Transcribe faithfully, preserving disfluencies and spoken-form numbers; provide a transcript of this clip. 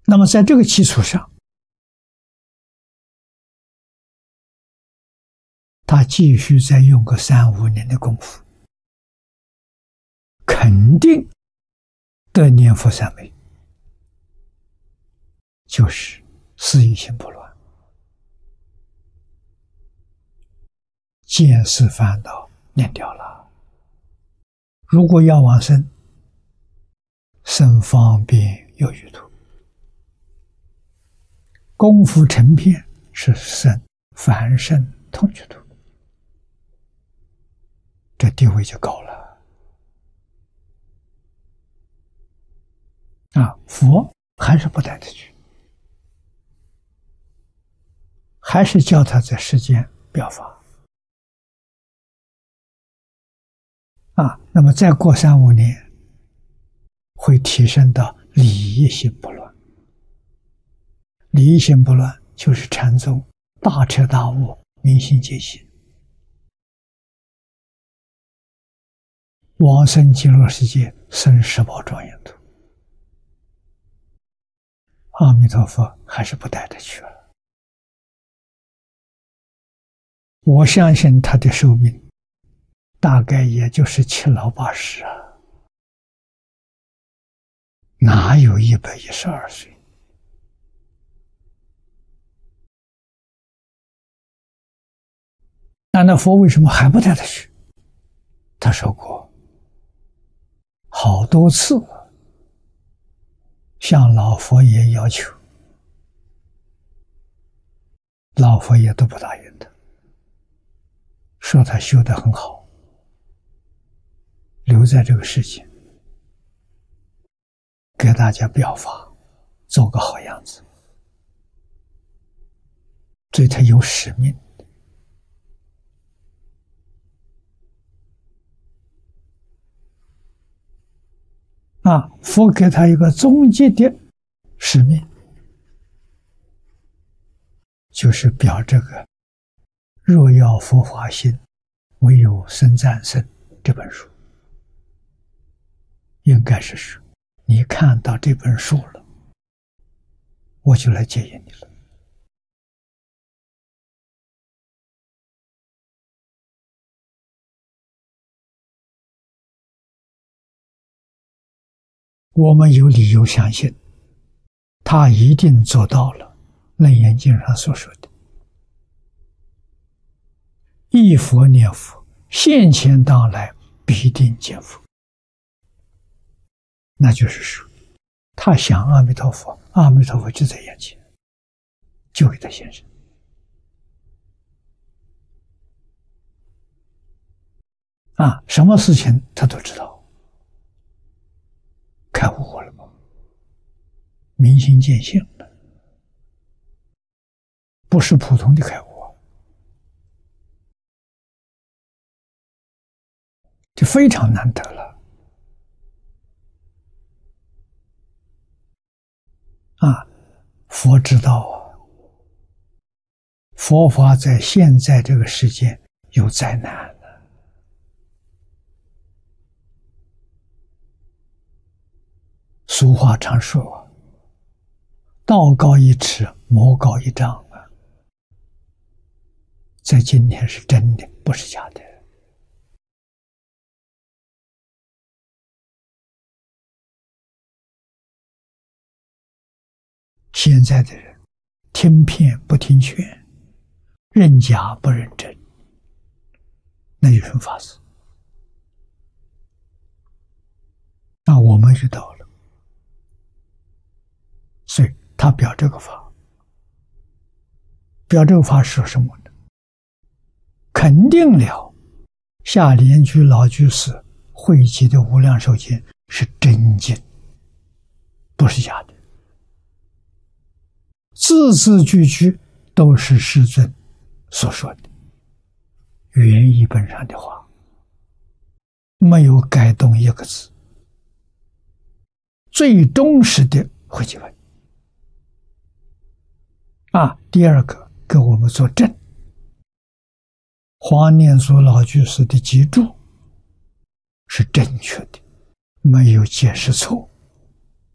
那么在这个基础上，他继续再用个三五年的功夫，肯定得念佛三昧，就是思疑心不乱，见思烦恼念掉了。如果要往生，生方便有余土，功夫成片是生凡圣同居土，这地位就高了啊！佛还是不带他去，还是叫他在世间表法啊。那么再过三五年，会提升到理一心不乱。理一心不乱就是禅宗大彻大悟、明心见性，往生极乐世界，生十宝庄严土。阿弥陀佛还是不带他去了。我相信他的寿命大概也就是七老八十啊，哪有一百一十二岁？那那佛为什么还不带他去？他说过好多次向老佛爷要求，老佛爷都不答应他，说他修得很好，留在这个世界给大家表法，做个好样子，所以他有使命。啊，佛给他一个终极的使命，就是表这个若要佛法心，唯有僧赞僧这本书。应该是说，你看到这本书了，我就来接引你了。我们有理由相信，他一定做到了《楞严经》上所说的忆佛念佛，现前当来必定见佛。那就是说，他想阿弥陀佛，阿弥陀佛就在眼前，就给他现身。啊，什么事情他都知道。开悟了吗？明心见性了，不是普通的开悟，就非常难得了。啊，佛知道啊，佛法在现在这个世界有灾难。俗话常说啊，道高一尺，魔高一丈啊。在今天是真的，不是假的。现在的人听骗不听劝，认假不认真，那有什么法子？那我们遇到了。所以他表这个法，表这个法是说什么呢？肯定了下莲居老居士汇集的无量寿经是真经，不是假的，字字句句都是世尊所说的原译本上的话，没有改动一个字，最忠实的汇集本。啊，第二个给我们做证，黄念祖老居士的记注是正确的，没有解释错误。